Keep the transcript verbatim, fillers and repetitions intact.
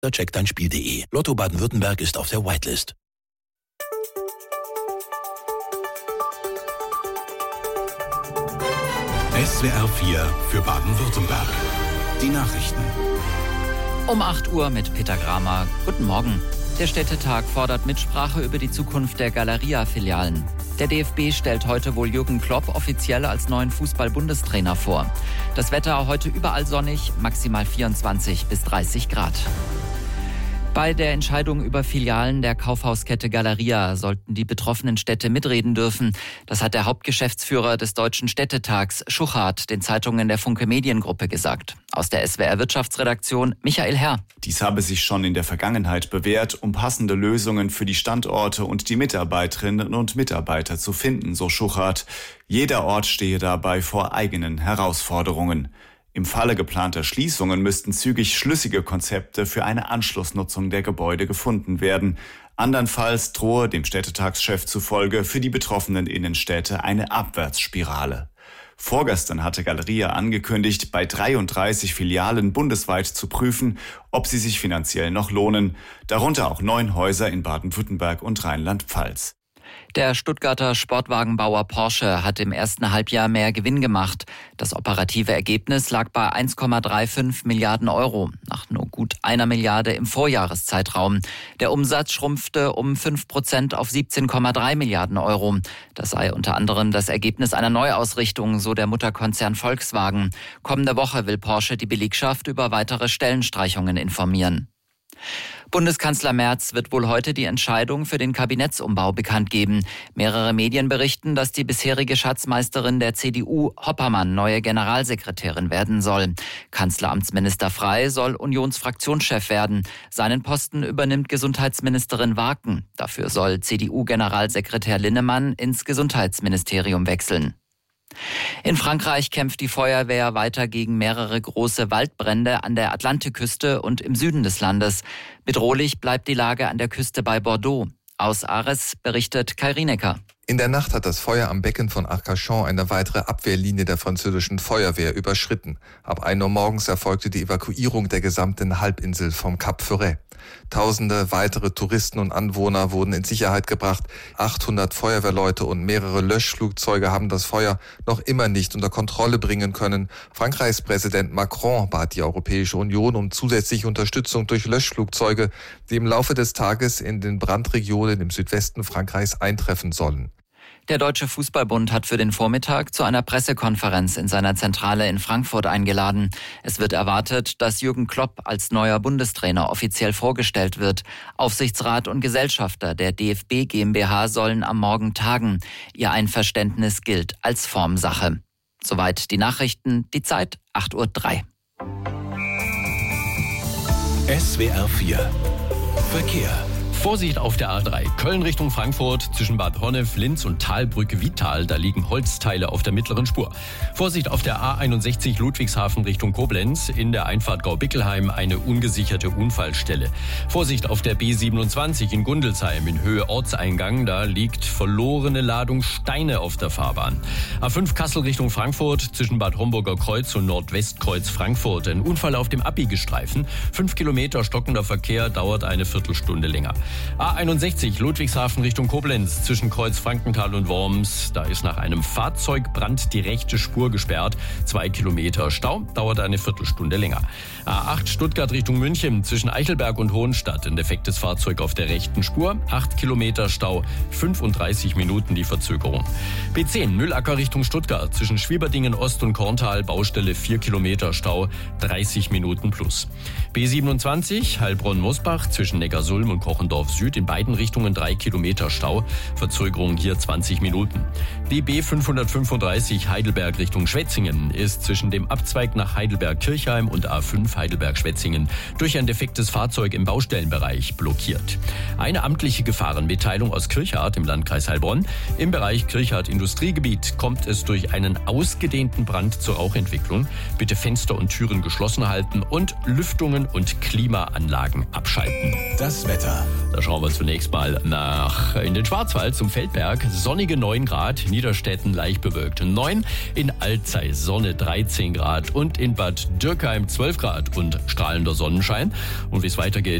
check dein Spiel punkt de. Lotto Baden-Württemberg ist auf der Whitelist. S W R vier für Baden-Württemberg. Die Nachrichten. Um acht Uhr mit Peter Gramer. Guten Morgen. Der Städtetag fordert Mitsprache über die Zukunft der Galeria-Filialen. Der D F B stellt heute wohl Jürgen Klopp offiziell als neuen Fußball-Bundestrainer vor. Das Wetter heute überall sonnig, maximal vierundzwanzig bis dreißig Grad. Bei der Entscheidung über Filialen der Kaufhauskette Galeria sollten die betroffenen Städte mitreden dürfen. Das hat der Hauptgeschäftsführer des Deutschen Städtetags, Schuchart, den Zeitungen der Funke Mediengruppe gesagt. Aus der S W R Wirtschaftsredaktion Michael Herr. Dies habe sich schon in der Vergangenheit bewährt, um passende Lösungen für die Standorte und die Mitarbeiterinnen und Mitarbeiter zu finden, so Schuchart. Jeder Ort stehe dabei vor eigenen Herausforderungen. Im Falle geplanter Schließungen müssten zügig schlüssige Konzepte für eine Anschlussnutzung der Gebäude gefunden werden. Andernfalls drohe dem Städtetagschef zufolge für die betroffenen Innenstädte eine Abwärtsspirale. Vorgestern hatte Galeria angekündigt, bei dreiunddreißig Filialen bundesweit zu prüfen, ob sie sich finanziell noch lohnen, darunter auch neun Häuser in Baden-Württemberg und Rheinland-Pfalz. Der Stuttgarter Sportwagenbauer Porsche hat im ersten Halbjahr mehr Gewinn gemacht. Das operative Ergebnis lag bei eins Komma fünfunddreißig Milliarden Euro, nach nur gut einer Milliarde im Vorjahreszeitraum. Der Umsatz schrumpfte um fünf Prozent auf siebzehn Komma drei Milliarden Euro. Das sei unter anderem das Ergebnis einer Neuausrichtung, so der Mutterkonzern Volkswagen. Kommende Woche will Porsche die Belegschaft über weitere Stellenstreichungen informieren. Bundeskanzler Merz wird wohl heute die Entscheidung für den Kabinettsumbau bekannt geben. Mehrere Medien berichten, dass die bisherige Schatzmeisterin der C D U, Hoppermann, neue Generalsekretärin werden soll. Kanzleramtsminister Frey soll Unionsfraktionschef werden. Seinen Posten übernimmt Gesundheitsministerin Warken. Dafür soll C D U-Generalsekretär Linnemann ins Gesundheitsministerium wechseln. In Frankreich kämpft die Feuerwehr weiter gegen mehrere große Waldbrände an der Atlantikküste und im Süden des Landes. Bedrohlich bleibt die Lage an der Küste bei Bordeaux. Aus Arras berichtet Kai Rienecker. In der Nacht hat das Feuer am Becken von Arcachon eine weitere Abwehrlinie der französischen Feuerwehr überschritten. Ab ein Uhr morgens erfolgte die Evakuierung der gesamten Halbinsel vom Cap Ferret. Tausende weitere Touristen und Anwohner wurden in Sicherheit gebracht. achthundert Feuerwehrleute und mehrere Löschflugzeuge haben das Feuer noch immer nicht unter Kontrolle bringen können. Frankreichs Präsident Macron bat die Europäische Union um zusätzliche Unterstützung durch Löschflugzeuge, die im Laufe des Tages in den Brandregionen im Südwesten Frankreichs eintreffen sollen. Der Deutsche Fußballbund hat für den Vormittag zu einer Pressekonferenz in seiner Zentrale in Frankfurt eingeladen. Es wird erwartet, dass Jürgen Klopp als neuer Bundestrainer offiziell vorgestellt wird. Aufsichtsrat und Gesellschafter der D F B GmbH sollen am Morgen tagen. Ihr Einverständnis gilt als Formsache. Soweit die Nachrichten. Die Zeit acht Uhr drei. S W R vier Verkehr. Vorsicht auf der A drei. Köln Richtung Frankfurt zwischen Bad Honnef, Linz und Talbrücke-Wietal. Da liegen Holzteile auf der mittleren Spur. Vorsicht auf der A einundsechzig Ludwigshafen Richtung Koblenz. In der Einfahrt Gau-Bickelheim eine ungesicherte Unfallstelle. Vorsicht auf der B siebenundzwanzig in Gundelsheim in Höhe Ortseingang. Da liegt verlorene Ladung Steine auf der Fahrbahn. A fünf Kassel Richtung Frankfurt zwischen Bad Homburger Kreuz und Nordwestkreuz Frankfurt. Ein Unfall auf dem Abbiegelstreifen. Fünf Kilometer stockender Verkehr dauert eine Viertelstunde länger. A einundsechzig Ludwigshafen Richtung Koblenz zwischen Kreuz Frankenthal und Worms. Da ist nach einem Fahrzeugbrand die rechte Spur gesperrt. Zwei Kilometer Stau, dauert eine Viertelstunde länger. A acht Stuttgart Richtung München zwischen Eichelberg und Hohenstadt. Ein defektes Fahrzeug auf der rechten Spur. Acht Kilometer Stau, fünfunddreißig Minuten die Verzögerung. B zehn Müllacker Richtung Stuttgart zwischen Schwieberdingen Ost und Korntal. Baustelle vier Kilometer Stau, dreißig Minuten plus. B siebenundzwanzig Heilbronn-Mosbach zwischen Neckarsulm und Kochendorf Süd in beiden Richtungen drei Kilometer Stau. Verzögerung hier zwanzig Minuten. Die B fünfhundertfünfunddreißig Heidelberg Richtung Schwetzingen ist zwischen dem Abzweig nach Heidelberg-Kirchheim und A fünf Heidelberg-Schwetzingen durch ein defektes Fahrzeug im Baustellenbereich blockiert. Eine amtliche Gefahrenmitteilung aus Kirchhardt im Landkreis Heilbronn. Im Bereich Kirchhardt-Industriegebiet kommt es durch einen ausgedehnten Brand zur Rauchentwicklung. Bitte Fenster und Türen geschlossen halten und Lüftungen und Klimaanlagen abschalten. Das Wetter. Da schauen wir zunächst mal nach in den Schwarzwald zum Feldberg. Sonnige neun Grad, Niederstetten leicht bewölkt neun, in Alzey Sonne dreizehn Grad und in Bad Dürkheim zwölf Grad und strahlender Sonnenschein. Und wie es weitergeht